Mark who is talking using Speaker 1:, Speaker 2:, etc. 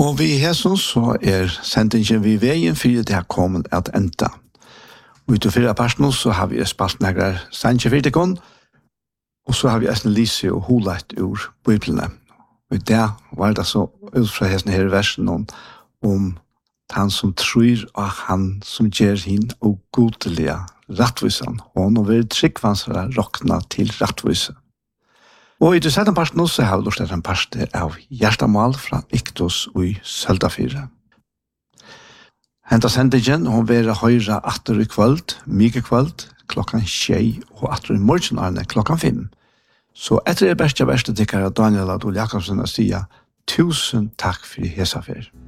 Speaker 1: Og vi hæsson så sendingen vi veien for det har kommet at enda. Og utover fire personer så har vi spalt nægre sendingen for det kom, og så har vi eisen lise og holet ur Bibelene. Og det var det så ut fra hesten her versen om han som tror og han som gjør hin og godelige rettvisan. Og nå vil tryggvansere råkna til rettvisan. Og i det sette parten så har vi lurt en part av hjertemål fra Iktos og i Søltafire. Henta sendingen, hun vil høyre atter i kvöld, mye kvöld, klokkan 6, og atter i morgen klokkan 5. Så etter det beste tikkere Daniel Adol Jakobsen sier 1000 takk for hesafir.